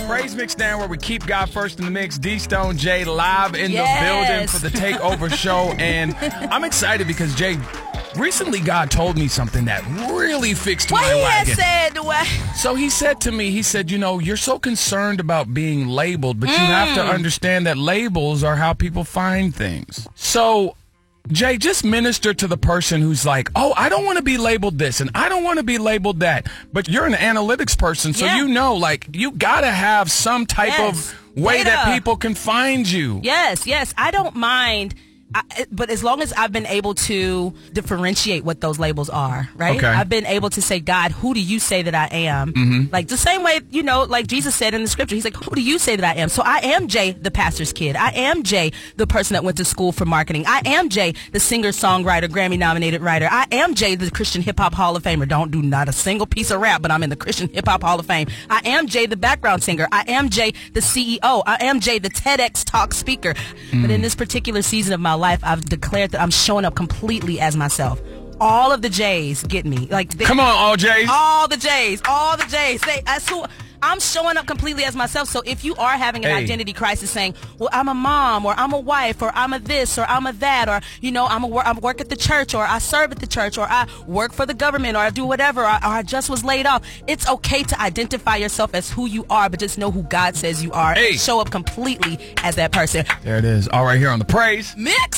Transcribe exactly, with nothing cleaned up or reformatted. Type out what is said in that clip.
Praise Mix Down, where we keep God first in the mix. D-Stone J live in Yes. the building for the Takeover show. And I'm excited because, Jay, recently God told me something that really fixed What my he wagon. had said, what? So he said to me, he said, you know, you're so concerned about being labeled, but you have to understand that labels are how people find things. So, Jay, just minister to the person who's like, oh, I don't want to be labeled this and I don't want to be labeled that. But you're an analytics person, so Yeah. you know, like, you got to have some type Yes. of way Data. that people can find you. Yes, yes. I don't mind. I, but as long as I've been able to differentiate what those labels are, right? Okay. I've been able to say, God, who do you say that I am? Mm-hmm. Like the same way, you know, like Jesus said in the scripture, he's like, who do you say that I am? So I am Jay, the pastor's kid. I am Jay, the person that went to school for marketing. I am Jay, the singer, songwriter, Grammy nominated writer. I am Jay, the Christian hip hop Hall of Famer. Don't do not a single piece of rap, but I'm in the Christian hip hop Hall of Fame. I am Jay, the background singer. I am Jay, the C E O. I am Jay, the TEDx talk speaker. Mm. But in this particular season of my life, I've declared that I'm showing up completely as myself. All of the J's get me. Like they, Come on, all J's. all the J's, all the J's. They, that's who I'm showing up completely as myself. So if you are having an Hey. identity crisis, saying, "Well, I'm a mom, or I'm a wife, or I'm a this, or I'm a that, or you know, I'm a wor- I work at the church, or I serve at the church, or I work for the government, or I do whatever, or, or I just was laid off," it's okay to identify yourself as who you are, but just know who God says you are. Hey. And show up completely as that person. There it is. All right here on the Praise Mix.